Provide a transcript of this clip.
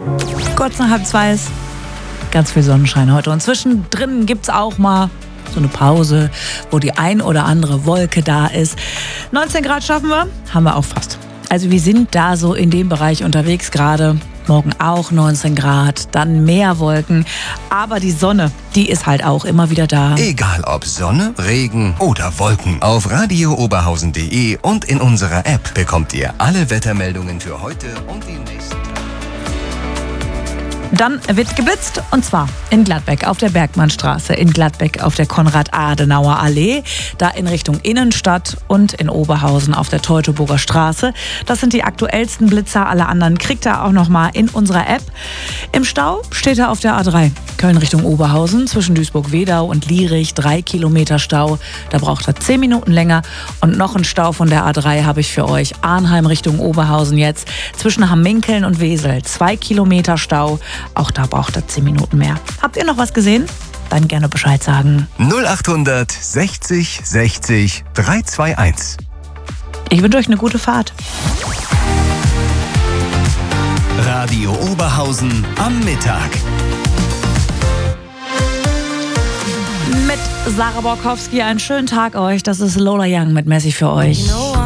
Kurz nach 1:30 ist ganz viel Sonnenschein heute. Und zwischendrin gibt es auch mal so eine Pause, wo die ein oder andere Wolke da ist. 19 Grad schaffen wir, haben wir auch fast. Also wir sind da so in dem Bereich unterwegs gerade. Morgen auch 19 Grad, dann mehr Wolken. Aber die Sonne, die ist halt auch immer wieder da. Egal ob Sonne, Regen oder Wolken. Auf radiooberhausen.de und in unserer App bekommt ihr alle Wettermeldungen für heute und die nächsten Tage. Dann wird geblitzt, und zwar in Gladbeck auf der Bergmannstraße, in Gladbeck auf der Konrad-Adenauer-Allee, da in Richtung Innenstadt und in Oberhausen auf der Teutoburger Straße. Das sind die aktuellsten Blitzer, alle anderen kriegt ihr auch nochmal in unserer App. Im Stau steht er auf der A3, Köln Richtung Oberhausen, zwischen Duisburg-Wedau und Lierich, 3 Kilometer Stau. Da braucht er 10 Minuten länger. Und noch ein Stau von der A3 habe ich für euch. Arnheim Richtung Oberhausen jetzt, zwischen Hamminkeln und Wesel, 2 Kilometer Stau. Auch da braucht er 10 Minuten mehr. Habt ihr noch was gesehen? Dann gerne Bescheid sagen. 0800 60 60 321. Ich wünsche euch eine gute Fahrt. Radio Oberhausen am Mittag. Mit Sarah Borkowski einen schönen Tag euch. Das ist Lola Young mit Messi für euch.